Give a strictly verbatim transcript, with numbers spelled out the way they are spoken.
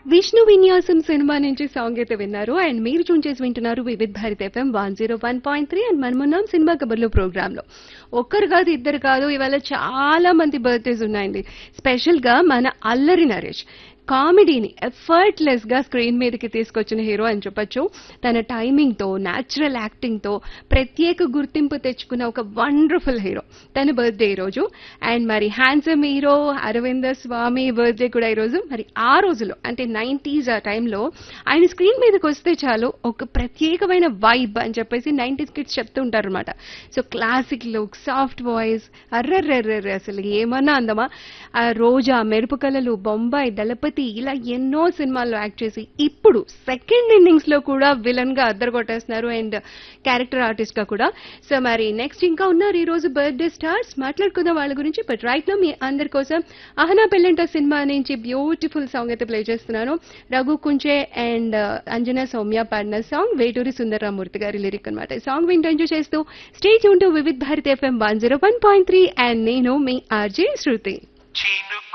విష్ణు విన్యాసం సినిమా నుంచి సాంగ్ అయితే విన్నారు అండ్ మీరు చూన్ చేసి వింటున్నారు Vividh Bharat FM one zero one point three and మనమున్నాం సినిమా కబర్లు ప్రోగ్రామ్ లో. ఒక్కరు కాదు ఇద్దరు కాదు ఇవాళ చాలా మంది బర్త్డేస్ ఉన్నాయండి. స్పెషల్ గా మన అల్లరి నరేష్ కామెడీని ఎఫర్ట్లెస్ గా స్క్రీన్ మీదకి తీసుకొచ్చిన హీరో అని చెప్పొచ్చు. తన టైమింగ్ తో న్యాచురల్ యాక్టింగ్ తో ప్రత్యేక గుర్తింపు తెచ్చుకున్న ఒక వండర్ఫుల్ హీరో. తన బర్త్డే ఈ రోజు అండ్ మరి హ్యాండ్సమ్ హీరో అరవింద స్వామి బర్త్డే కూడా ఈ రోజు. మరి ఆ రోజులో అంటే నైన్టీస్ ఆ టైంలో ఆయన స్క్రీన్ మీదకి వస్తే చాలు ఒక ప్రత్యేకమైన వైబ్ అని చెప్పేసి నైన్టీస్ కిడ్స్ చెప్తూ ఉంటారు అనమాట. So classic look, soft voice, అర్రర్రెర్రెర్రె అసలు ఏమన్నా అందమా. ఆ రోజా, మెరుపు కళలు, బొంబాయి, దళపతి ఇలా ఎన్నో సినిమాల్లో యాక్ట్ చేసి ఇప్పుడు సెకండ్ ఇన్నింగ్స్ లో కూడా విలన్ గా అద్దరు కొట్టేస్తున్నారు అండ్ క్యారెక్టర్ ఆర్టిస్ట్ గా కూడా. సో మరి నెక్స్ట్ ఇంకా ఉన్నారు ఈ రోజు బర్త్డే స్టార్స్, మాట్లాడుకుందాం వాళ్ళ గురించి. బట్ రైట్ లో మీ అందరి కోసం అహనా పెళ్ళంట సినిమా నుంచి బ్యూటిఫుల్ సాంగ్ అయితే ప్లే చేస్తున్నాను. రఘు కుంచే అండ్ అంజనా సౌమ్య పాడిన సాంగ్, వేటూరి సుందరరామూర్తి గారి లిరిక్ అనమాట. ఈ సాంగ్ వింటూ ఎంజాయ్ చేస్తూ stay tune to Vividh Bharat FM one zero one point three and నేను మీ ఆర్జే శృతి.